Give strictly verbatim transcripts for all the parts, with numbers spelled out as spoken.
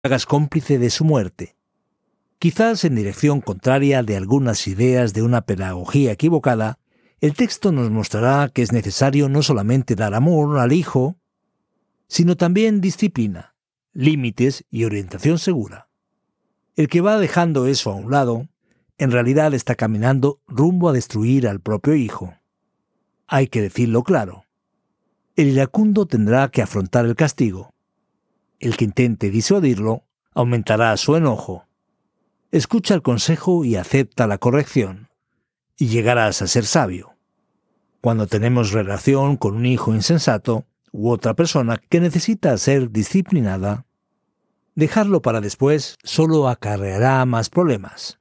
hagas cómplice de su muerte. Quizás en dirección contraria de algunas ideas de una pedagogía equivocada, el texto nos mostrará que es necesario no solamente dar amor al hijo, sino también disciplina, límites y orientación segura. El que va dejando eso a un lado, en realidad está caminando rumbo a destruir al propio hijo. Hay que decirlo claro. El iracundo tendrá que afrontar el castigo. El que intente disuadirlo aumentará su enojo. Escucha el consejo y acepta la corrección, y llegarás a ser sabio. Cuando tenemos relación con un hijo insensato u otra persona que necesita ser disciplinada, dejarlo para después solo acarreará más problemas.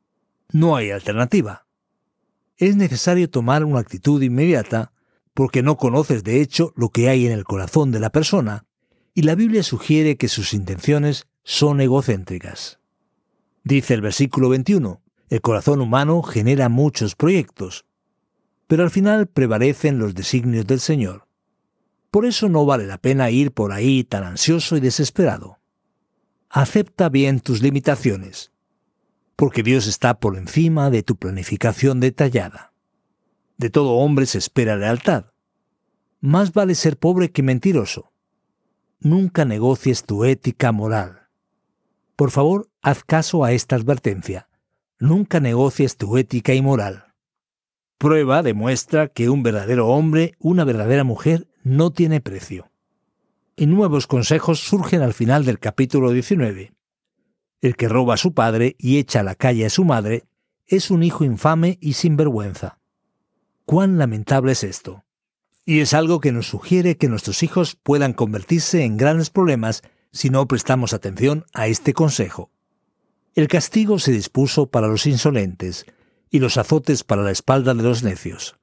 No hay alternativa. Es necesario tomar una actitud inmediata porque no conoces de hecho lo que hay en el corazón de la persona, y la Biblia sugiere que sus intenciones son egocéntricas. Dice el versículo veintiuno, el corazón humano genera muchos proyectos, pero al final prevalecen los designios del Señor. Por eso no vale la pena ir por ahí tan ansioso y desesperado. Acepta bien tus limitaciones, porque Dios está por encima de tu planificación detallada. De todo hombre se espera lealtad. Más vale ser pobre que mentiroso. Nunca negocies tu ética moral. Por favor, haz caso a esta advertencia. Nunca negocies tu ética y moral. Prueba demuestra que un verdadero hombre, una verdadera mujer, no tiene precio. Y nuevos consejos surgen al final del capítulo diecinueve. El que roba a su padre y echa a la calle a su madre es un hijo infame y sinvergüenza. Cuán lamentable es esto. Y es algo que nos sugiere que nuestros hijos puedan convertirse en grandes problemas si no prestamos atención a este consejo. El castigo se dispuso para los insolentes y los azotes para la espalda de los necios.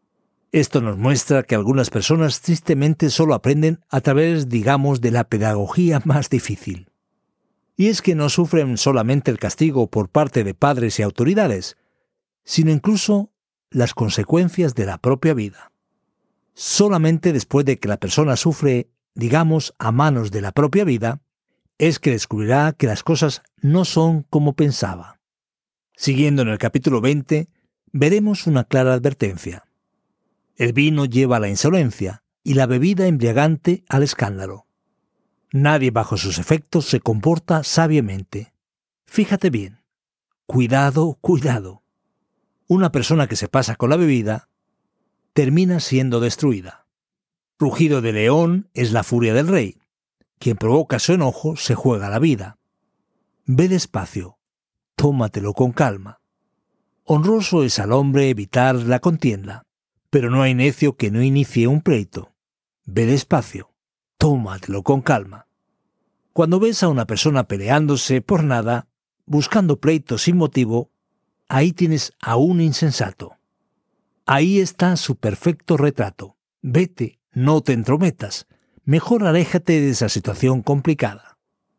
Esto nos muestra que algunas personas tristemente solo aprenden a través, digamos, de la pedagogía más difícil. Y es que no sufren solamente el castigo por parte de padres y autoridades, sino incluso las consecuencias de la propia vida. Solamente después de que la persona sufre, digamos, a manos de la propia vida, es que descubrirá que las cosas no son como pensaba. Siguiendo en el capítulo veinte, veremos una clara advertencia. El vino lleva a la insolencia y la bebida embriagante al escándalo. Nadie bajo sus efectos se comporta sabiamente. Fíjate bien. Cuidado, cuidado. Una persona que se pasa con la bebida termina siendo destruida. Rugido de león es la furia del rey. Quien provoca su enojo se juega la vida. Ve despacio, tómatelo con calma. Honroso es al hombre evitar la contienda, pero no hay necio que no inicie un pleito. Ve despacio, tómatelo con calma. Cuando ves a una persona peleándose por nada, buscando pleito sin motivo, ahí tienes a un insensato. Ahí está su perfecto retrato. Vete, no te entrometas. Mejor aléjate de esa situación complicada.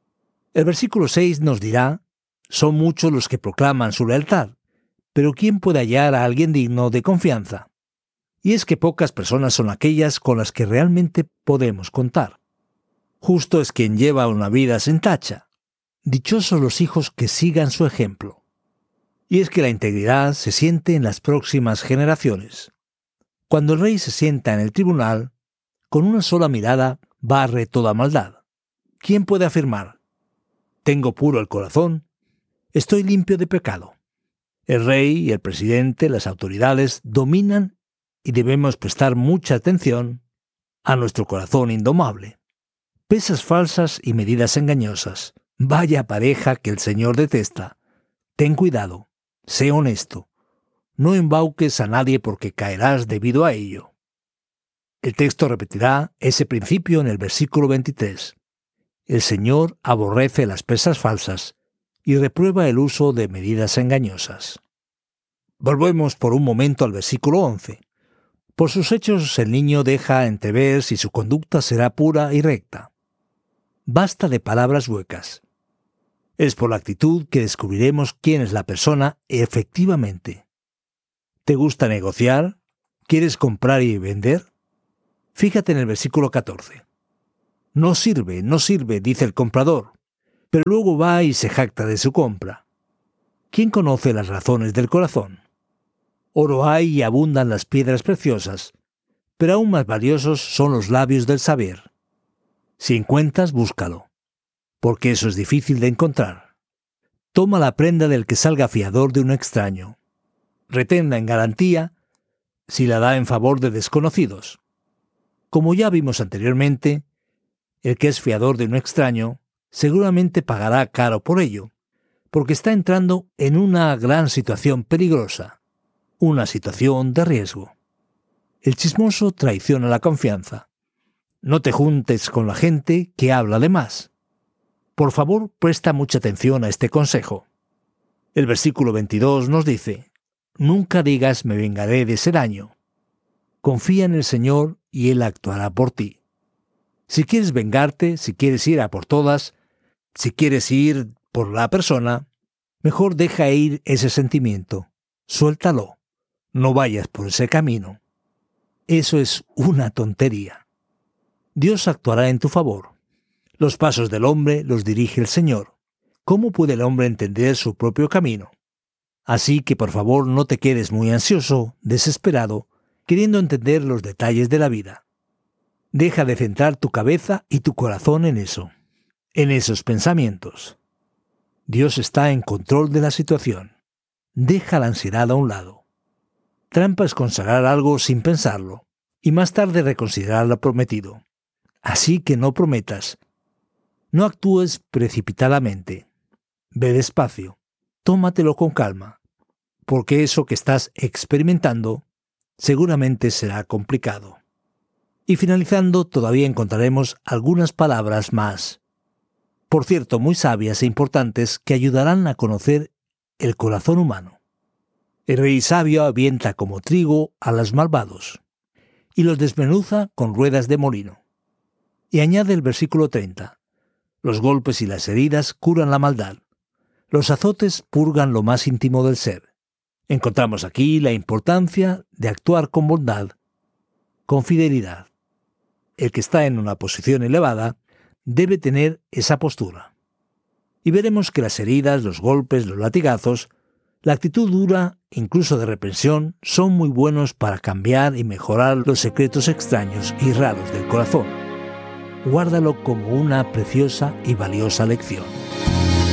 El versículo seis nos dirá, son muchos los que proclaman su lealtad, pero ¿quién puede hallar a alguien digno de confianza? Y es que pocas personas son aquellas con las que realmente podemos contar. Justo es quien lleva una vida sin tacha. Dichosos los hijos que sigan su ejemplo. Y es que la integridad se siente en las próximas generaciones. Cuando el rey se sienta en el tribunal, con una sola mirada barre toda maldad. ¿Quién puede afirmar? Tengo puro el corazón, estoy limpio de pecado. El rey y el presidente, las autoridades, dominan y debemos prestar mucha atención a nuestro corazón indomable. Pesas falsas y medidas engañosas. Vaya pareja que el Señor detesta. Ten cuidado, sé honesto. No embauques a nadie porque caerás debido a ello. El texto repetirá ese principio en el versículo veintitrés. El Señor aborrece las pesas falsas y reprueba el uso de medidas engañosas. Volvemos por un momento al versículo once. Por sus hechos el niño deja entrever si su conducta será pura y recta. Basta de palabras huecas. Es por la actitud que descubriremos quién es la persona efectivamente. ¿Te gusta negociar? ¿Quieres comprar y vender? Fíjate en el versículo catorce. No sirve, no sirve, dice el comprador, pero luego va y se jacta de su compra. ¿Quién conoce las razones del corazón? Oro hay y abundan las piedras preciosas, pero aún más valiosos son los labios del saber. Si encuentras, búscalo, porque eso es difícil de encontrar. Toma la prenda del que salga fiador de un extraño. Reténla en garantía si la da en favor de desconocidos. Como ya vimos anteriormente, el que es fiador de un extraño seguramente pagará caro por ello, porque está entrando en una gran situación peligrosa, una situación de riesgo. El chismoso traiciona la confianza. No te juntes con la gente que habla de más. Por favor, presta mucha atención a este consejo. El versículo veintidós nos dice: nunca digas me vengaré de ese daño. Confía en el Señor y Él actuará por ti. Si quieres vengarte, si quieres ir a por todas, si quieres ir por la persona, mejor deja ir ese sentimiento. Suéltalo. No vayas por ese camino. Eso es una tontería. Dios actuará en tu favor. Los pasos del hombre los dirige el Señor. ¿Cómo puede el hombre entender su propio camino? Así que por favor no te quedes muy ansioso, desesperado, queriendo entender los detalles de la vida. Deja de centrar tu cabeza y tu corazón en eso, en esos pensamientos. Dios está en control de la situación. Deja la ansiedad a un lado. Trampa es consagrar algo sin pensarlo y más tarde reconsiderar lo prometido. Así que no prometas. No actúes precipitadamente. Ve despacio. Tómatelo con calma, porque eso que estás experimentando seguramente será complicado. Y finalizando, todavía encontraremos algunas palabras más, por cierto, muy sabias e importantes, que ayudarán a conocer el corazón humano. El rey sabio avienta como trigo a los malvados, y los desmenuza con ruedas de molino. Y añade el versículo treinta, los golpes y las heridas curan la maldad. Los azotes purgan lo más íntimo del ser. Encontramos aquí la importancia de actuar con bondad, con fidelidad. El que está en una posición elevada debe tener esa postura. Y veremos que las heridas, los golpes, los latigazos, la actitud dura, incluso de reprensión, son muy buenos para cambiar y mejorar los secretos extraños y raros del corazón. Guárdalo como una preciosa y valiosa lección.